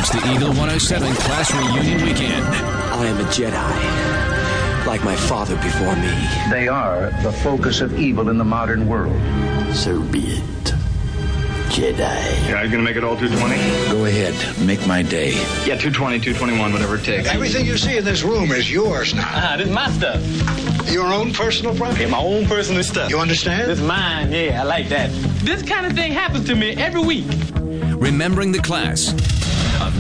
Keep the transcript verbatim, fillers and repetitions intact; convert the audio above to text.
It's the Eagle one oh seven Class Reunion Weekend. I am a Jedi, like my father before me. They are the focus of evil in the modern world. So be it. Jedi. Yeah, you gonna make it all two twenty? Go ahead, make my day. Yeah, two twenty, two twenty-one, whatever it takes. Everything you see in this room is yours now. Ah, this is my stuff. Your own personal property? Yeah, my own personal stuff. You understand? This is mine, yeah, I like that. This kind of thing happens to me every week. Remembering the Class.